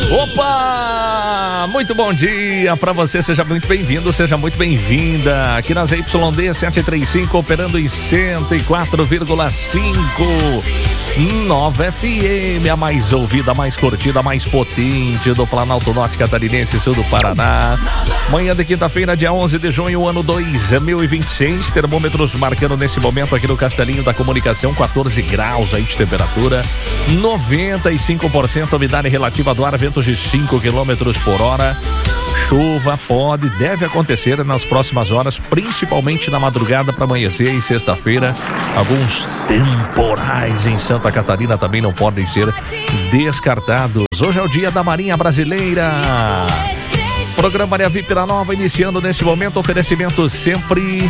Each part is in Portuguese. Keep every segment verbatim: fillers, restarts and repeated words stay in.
Opa! Muito bom dia para você, seja muito bem-vindo, seja muito bem-vinda. Aqui nas Y D setecentos e trinta e cinco, operando em cento e quatro vírgula cinco. Nova F M, a mais ouvida, a mais curtida, a mais potente do Planalto Norte Catarinense, sul do Paraná. Manhã de quinta-feira, dia onze de junho, ano dois mil e vinte e seis. Termômetros marcando nesse momento aqui no Castelinho da Comunicação quatorze graus aí de temperatura, noventa e cinco por cento umidade relativa do ar, ventos de cinco quilômetros por hora. Chuva pode, deve acontecer nas próximas horas, principalmente na madrugada para amanhecer e sexta-feira. Alguns temporais em Santa Catarina também não podem ser descartados. Hoje é o dia da Marinha Brasileira. Programa Área V I P da Nova iniciando nesse momento, oferecimento sempre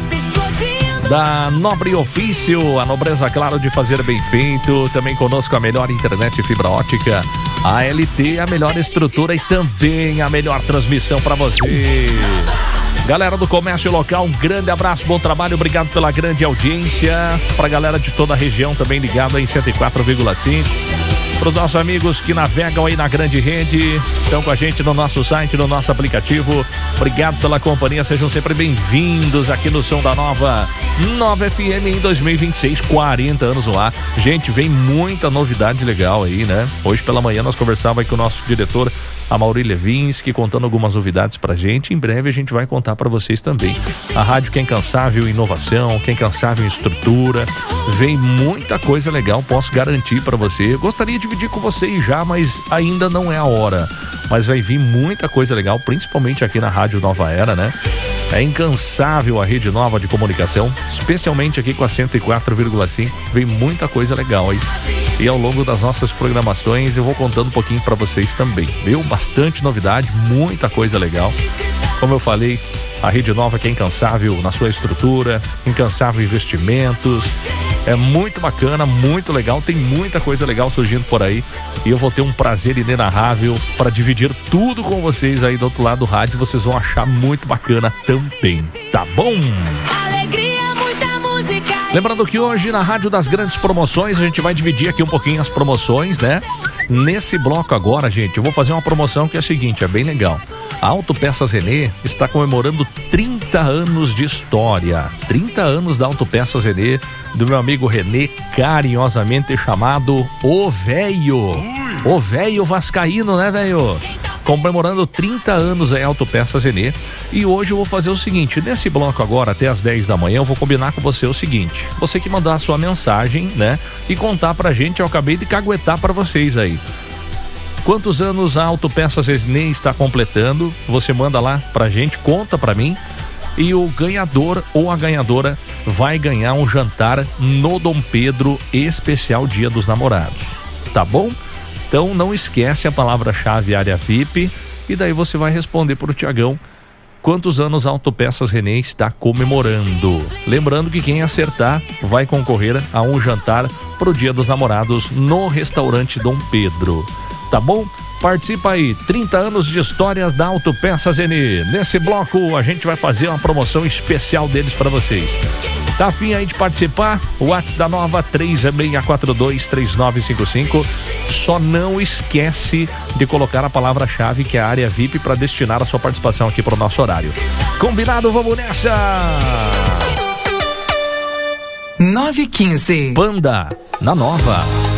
da Nobre Ofício, a nobreza, claro, de fazer bem feito. Também conosco a melhor internet e fibra ótica, a L T, a melhor estrutura e também a melhor transmissão para você. Galera do comércio local, um grande abraço, bom trabalho, obrigado pela grande audiência. Pra galera de toda a região também ligado em cento e quatro vírgula cinco. Para os nossos amigos que navegam aí na grande rede, estão com a gente no nosso site, no nosso aplicativo. Obrigado pela companhia, sejam sempre bem-vindos aqui no Som da Nova. Nova F M em dois mil e vinte e seis, quarenta anos no ar. Gente, vem muita novidade legal aí, né? Hoje pela manhã nós conversávamos com o nosso diretor, a Mauri Levinsky, contando algumas novidades pra gente. Em breve a gente vai contar pra vocês também. A rádio que é incansável em inovação, que é incansável em estrutura. Vem muita coisa legal, posso garantir pra você. Eu gostaria de dividir com vocês já, mas ainda não é a hora. Mas vai vir muita coisa legal, principalmente aqui na Rádio Nova Era, né? É incansável a rede nova de comunicação, especialmente aqui com a cento e quatro vírgula cinco. Vem muita coisa legal aí. E ao longo das nossas programações eu vou contando um pouquinho para vocês também, viu? Bastante novidade, muita coisa legal. Como eu falei, a rede nova que é incansável na sua estrutura, incansável em investimentos. É muito bacana, muito legal, tem muita coisa legal surgindo por aí. E eu vou ter um prazer inenarrável para dividir tudo com vocês aí do outro lado do rádio. Vocês vão achar muito bacana também, tá bom? Alegria, muita música. Lembrando que hoje na Rádio das Grandes Promoções a gente vai dividir aqui um pouquinho as promoções, né? Nesse bloco agora, gente, eu vou fazer uma promoção que é a seguinte, é bem legal. A Autopeças Renê está comemorando trinta anos de história. trinta anos da Autopeças Renê, do meu amigo Renê, carinhosamente chamado O Véio. O Véio Vascaíno, né, velho? Comemorando trinta anos aí, Autopeças Renê. E hoje eu vou fazer o seguinte, nesse bloco agora, até as dez da manhã, eu vou combinar com você o seguinte. Você que mandar a sua mensagem, né? E contar pra gente, eu acabei de caguetar pra vocês aí. Quantos anos a Autopeças Renê está completando? Você manda lá pra gente, conta pra mim. E o ganhador ou a ganhadora vai ganhar um jantar no Dom Pedro, especial Dia dos Namorados. Tá bom? Então não esquece a palavra-chave área V I P e daí você vai responder para o Tiagão quantos anos a Autopeças Renê está comemorando. Lembrando que quem acertar vai concorrer a um jantar para o Dia dos Namorados no restaurante Dom Pedro. Tá bom? Participa aí, trinta anos de histórias da Autopeças Renê. Nesse bloco a gente vai fazer uma promoção especial deles para vocês. Tá afim aí de participar? O WhatsApp da Nova três seis quatro dois três nove cinco cinco. Só não esquece de colocar a palavra-chave que é a área V I P para destinar a sua participação aqui para o nosso horário. Combinado? Vamos nessa! nove e quinze. Panda, na Nova.